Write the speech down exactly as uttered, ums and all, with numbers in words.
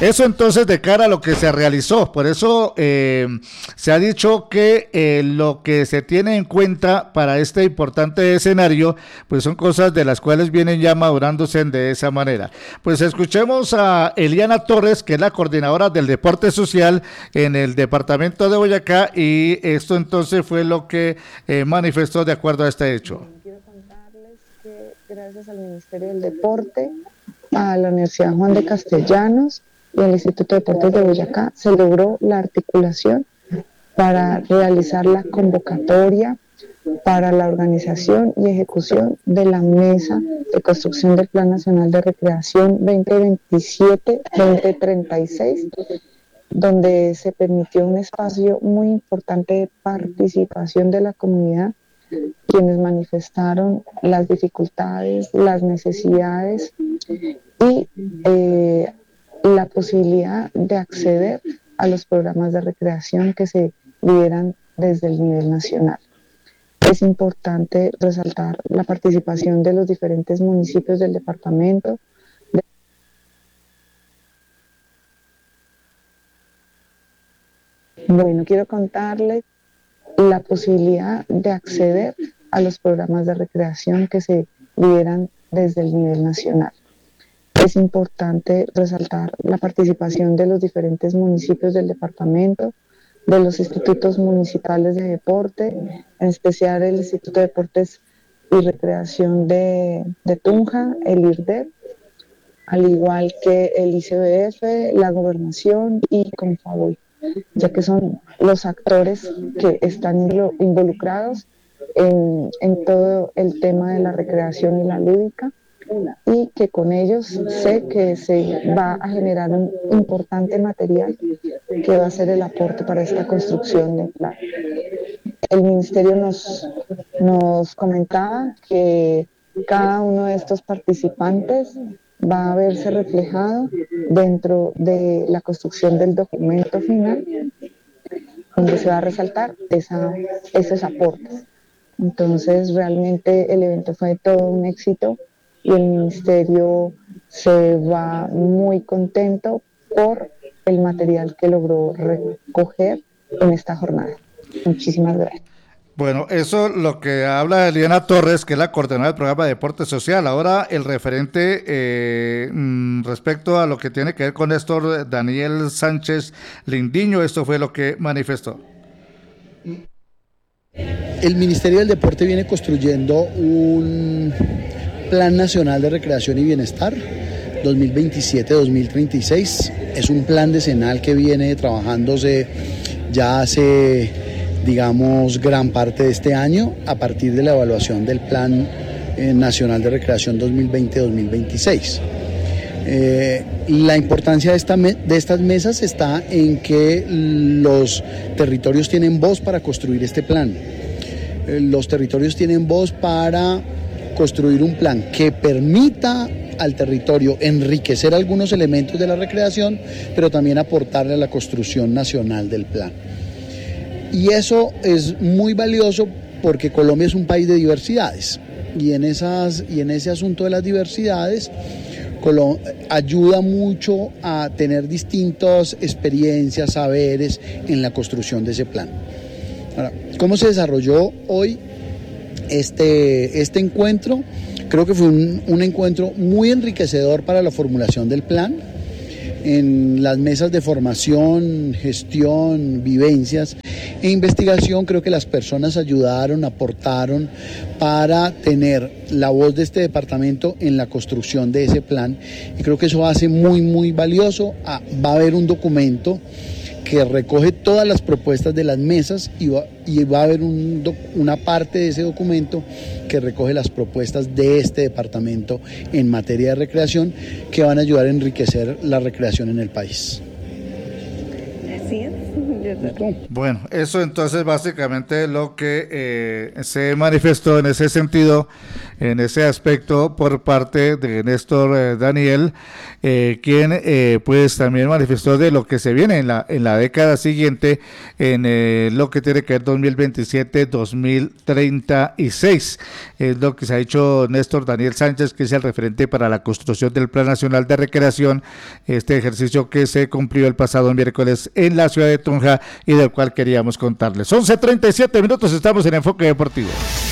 Eso entonces de cara a lo que se realizó, por eso eh, se ha dicho que eh, lo que se tiene en cuenta para este importante escenario, pues son cosas de las cuales vienen ya madurándose de esa manera. Pues escuchemos a Eliana Torres, que es la coordinadora del deporte social en el departamento de Boyacá, y esto entonces fue lo que eh, manifestó de acuerdo a este hecho. Quiero contarles que gracias al Ministerio del Deporte, a la Universidad Juan de Castellanos y al Instituto de Deportes de Boyacá se logró la articulación para realizar la convocatoria para la organización y ejecución de la mesa de construcción del Plan Nacional de Recreación veinte veintisiete veinte treinta y seis, donde se permitió un espacio muy importante de participación de la comunidad, quienes manifestaron las dificultades, las necesidades y eh, la posibilidad de acceder a los programas de recreación que se lideran desde el nivel nacional. Es importante resaltar la participación de los diferentes municipios del departamento. Bueno, quiero contarles la posibilidad de acceder a los programas de recreación que se lideran desde el nivel nacional. Es importante resaltar la participación de los diferentes municipios del departamento, de los institutos municipales de deporte, en especial el Instituto de Deportes y Recreación de, de Tunja, el I R D E, al igual que el I C B F, la Gobernación y Confavoy, ya que son los actores que están involucrados en, en todo el tema de la recreación y la lúdica, y que con ellos sé que se va a generar un importante material que va a ser el aporte para esta construcción del plan. El ministerio nos, nos comentaba que cada uno de estos participantes va a verse reflejado dentro de la construcción del documento final, donde se va a resaltar esa, esos aportes. Entonces, realmente el evento fue todo un éxito y el ministerio se va muy contento por el material que logró recoger en esta jornada. Muchísimas gracias. Bueno, eso lo que habla Eliana Torres, que es la coordinadora del programa de deporte social. Ahora el referente eh, respecto a lo que tiene que ver con Néstor Daniel Sánchez Lindiño, esto fue lo que manifestó. El Ministerio del Deporte viene construyendo un Plan Nacional de Recreación y Bienestar dos mil veintisiete a dos mil treinta y seis. Es un plan decenal que viene trabajándose ya hace, digamos, gran parte de este año a partir de la evaluación del Plan eh, Nacional de Recreación dos mil veinte a dos mil veintiséis. Eh, la importancia de, esta me, de estas mesas está en que los territorios tienen voz para construir este plan. Eh, los territorios tienen voz para construir un plan que permita al territorio enriquecer algunos elementos de la recreación, pero también aportarle a la construcción nacional del plan. Y eso es muy valioso porque Colombia es un país de diversidades y en, esas, y en ese asunto de las diversidades Colom- ayuda mucho a tener distintas experiencias, saberes en la construcción de ese plan. Ahora, ¿cómo se desarrolló hoy este, este encuentro? Creo que fue un, un encuentro muy enriquecedor para la formulación del plan. En las mesas de formación, gestión, vivencias e investigación, creo que las personas ayudaron, aportaron para tener la voz de este departamento en la construcción de ese plan, y creo que eso hace muy, muy valioso. Ah, va a haber un documento que recoge todas las propuestas de las mesas y va, y va a haber un, una parte de ese documento que recoge las propuestas de este departamento en materia de recreación que van a ayudar a enriquecer la recreación en el país. Así es, yo Bueno, eso entonces básicamente lo que eh, se manifestó en ese sentido, en ese aspecto por parte de Néstor eh, Daniel, eh, quien eh, pues también manifestó de lo que se viene en la en la década siguiente, en eh, lo que tiene que ver dos mil veintisiete dos mil treinta y seis, es lo que se ha dicho Néstor Daniel Sánchez, que es el referente para la construcción del Plan Nacional de Recreación, este ejercicio que se cumplió el pasado miércoles en la ciudad de Tunja y del cual queríamos contarles. once treinta y siete minutos, estamos en Enfoque Deportivo.